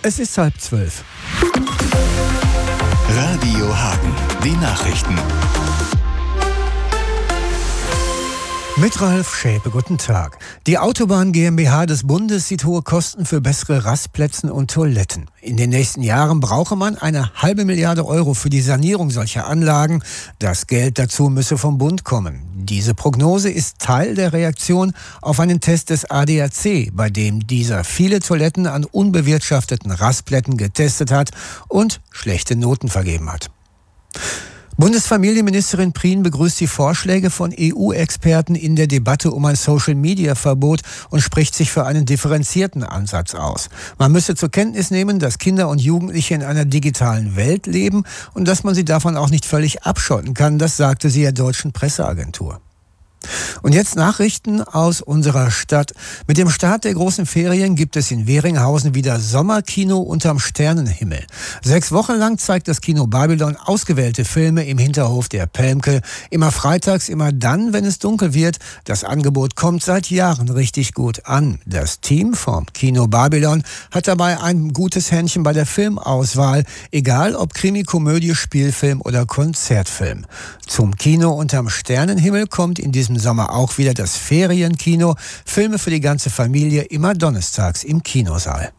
Es ist 11:30. Radio Hagen, die Nachrichten. Mit Ralf Schäpe, guten Tag. Die Autobahn GmbH des Bundes sieht hohe Kosten für bessere Rastplätze und Toiletten. In den nächsten Jahren brauche man 1,5 Milliarde Euro für die Sanierung solcher Anlagen. Das Geld dazu müsse vom Bund kommen. Diese Prognose ist Teil der Reaktion auf einen Test des ADAC, bei dem dieser viele Toiletten an unbewirtschafteten Rastplätzen getestet hat und schlechte Noten vergeben hat. Bundesfamilienministerin Prien begrüßt die Vorschläge von EU-Experten in der Debatte um ein Social-Media-Verbot und spricht sich für einen differenzierten Ansatz aus. Man müsse zur Kenntnis nehmen, dass Kinder und Jugendliche in einer digitalen Welt leben und dass man sie davon auch nicht völlig abschotten kann, das sagte sie der deutschen Presseagentur. Und jetzt Nachrichten aus unserer Stadt. Mit dem Start der großen Ferien gibt es in Weringhausen wieder Sommerkino unterm Sternenhimmel. 6 Wochen lang zeigt das Kino Babylon ausgewählte Filme im Hinterhof der Pelmke. Immer freitags, immer dann, wenn es dunkel wird. Das Angebot kommt seit Jahren richtig gut an. Das Team vom Kino Babylon hat dabei ein gutes Händchen bei der Filmauswahl. Egal ob Krimi, Komödie, Spielfilm oder Konzertfilm. Zum Kino unterm Sternenhimmel kommt in diesem Sommer auch wieder das Ferienkino. Filme für die ganze Familie, immer donnerstags im Kinosaal.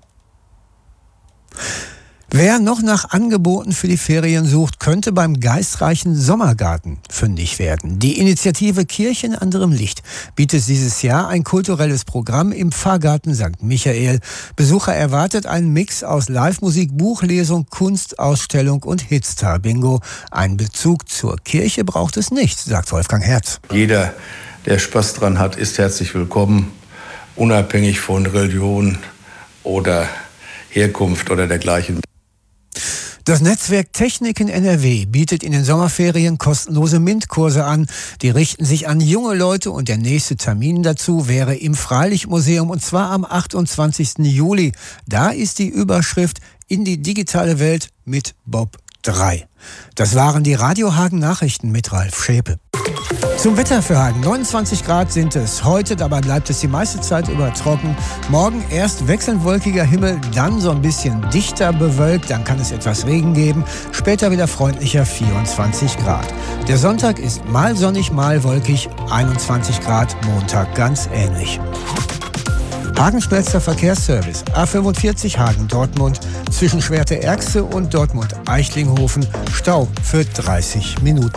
Wer noch nach Angeboten für die Ferien sucht, könnte beim geistreichen Sommergarten fündig werden. Die Initiative Kirche in anderem Licht bietet dieses Jahr ein kulturelles Programm im Pfarrgarten St. Michael. Besucher erwartet einen Mix aus Live-Musik, Buchlesung, Kunstausstellung und Hitstar-Bingo. Einen Bezug zur Kirche braucht es nicht, sagt Wolfgang Herz. Jeder, der Spaß dran hat, ist herzlich willkommen, unabhängig von Religion oder Herkunft oder dergleichen. Das Netzwerk Technik in NRW bietet in den Sommerferien kostenlose MINT-Kurse an. Die richten sich an junge Leute und der nächste Termin dazu wäre im Freilichtmuseum und zwar am 28. Juli. Da ist die Überschrift In die digitale Welt mit Bob 3. Das waren die Radio Hagen Nachrichten mit Ralf Schäpe. Zum Wetter für Hagen. 29 Grad sind es heute, dabei bleibt es die meiste Zeit über trocken. Morgen erst wechselnd wolkiger Himmel, dann so ein bisschen dichter bewölkt, dann kann es etwas Regen geben. Später wieder freundlicher 24 Grad. Der Sonntag ist mal sonnig, mal wolkig, 21 Grad, Montag ganz ähnlich. Hagen-Schnellster Verkehrsservice. A45 Hagen-Dortmund zwischen Schwerte-Erxte und Dortmund-Eichlinghofen. Stau für 30 Minuten.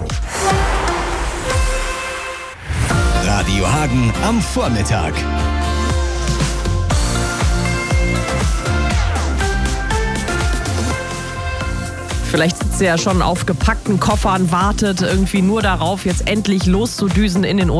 Radio Hagen am Vormittag. Vielleicht sitzt sie ja schon auf gepackten Koffern, wartet irgendwie nur darauf, jetzt endlich loszudüsen in den Urlaub.